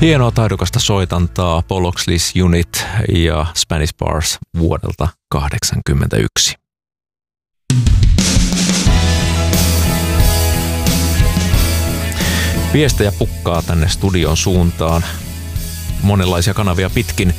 Hienoa taidokasta soitantaa Paul Oxley's Unit ja Spanish Bars vuodelta 1981. Viestejä pukkaa tänne studion suuntaan monenlaisia kanavia pitkin.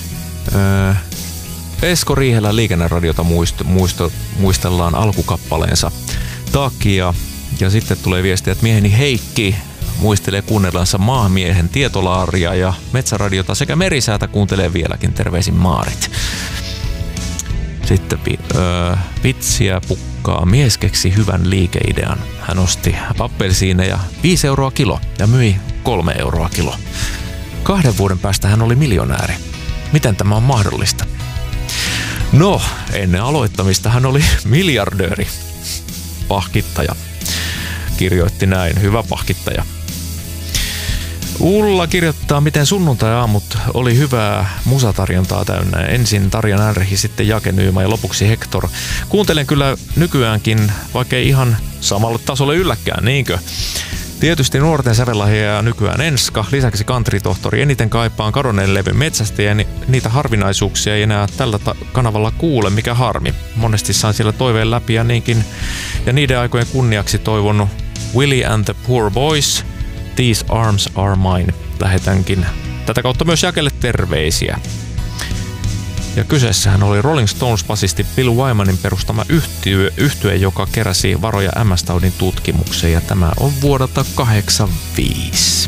Esko Riihelän Liikenneradiota muistellaan alkukappaleensa takia. Ja sitten tulee viestiä, että mieheni Heikki muistelee kuunnellansa maamiehen tietolaaria ja metsäradiota sekä merisäätä kuuntelee vieläkin. Terveisin Maarit. Sitten vitsiä pukkaa. Mies keksi hyvän liikeidean. Hän osti appelsiineja 5 euroa kilo ja myi 3 euroa kilo. 2 vuoden päästä hän oli miljonääri. Miten tämä on mahdollista? No, ennen aloittamista hän oli miljardööri. Pahkittaja. Kirjoitti näin. Hyvä pahkittaja. Ulla kirjoittaa, miten sunnuntai-aamut oli hyvää musatarjontaa täynnä. Ensin Tarja Närhi, sitten Jake Nyyma ja lopuksi Hector. Kuuntelen kyllä nykyäänkin, vaikkei ihan samalle tasolle ylläkään, niinkö? Tietysti nuorten sävellahja nykyään Enska, lisäksi country-tohtori. Eniten kaipaan kadonneen levyn metsästäjä, niitä harvinaisuuksia ei enää tällä kanavalla kuule, mikä harmi. Monesti saan siellä toiveen läpi ja niinkin. Ja niiden aikojen kunniaksi toivon Willie and the Poor Boys, These Arms Are Mine. Lähetänkin tätä kautta myös Jakelle terveisiä. Ja kyseessähän oli Rolling Stones-basisti Bill Wymanin perustama yhtye, joka keräsi varoja MS-taudin tutkimukseen. Ja tämä on vuodelta 1985.